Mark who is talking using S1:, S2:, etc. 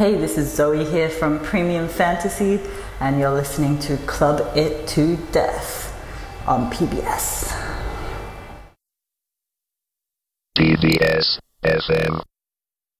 S1: Hey, this is Zoe here from Premium Fantasy, and you're listening to Club It to Death on PBS.
S2: PBS FM.